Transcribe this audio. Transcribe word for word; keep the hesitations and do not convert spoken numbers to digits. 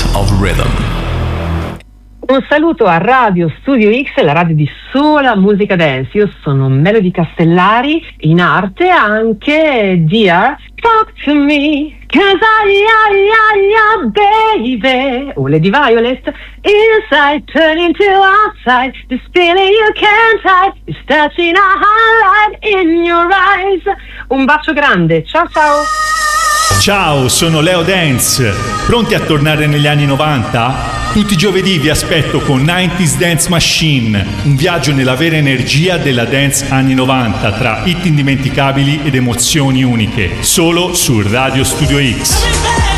of Rhythm. Un saluto a Radio Studio X, la radio di sola musica dance. Io sono Melody Castellari, in arte anche Dear Talk to Me, cause I, I, I, I, baby. O Lady Violet, inside turning to outside, this feeling you can't hide, is touching a highlight in your eyes. Un bacio grande, ciao ciao. Ciao, sono Leo Dance. Pronti a tornare negli anni novanta? Tutti i giovedì vi aspetto con novanta Dance Machine, un viaggio nella vera energia della dance anni novanta, tra hit indimenticabili ed emozioni uniche, solo su Radio Studio X.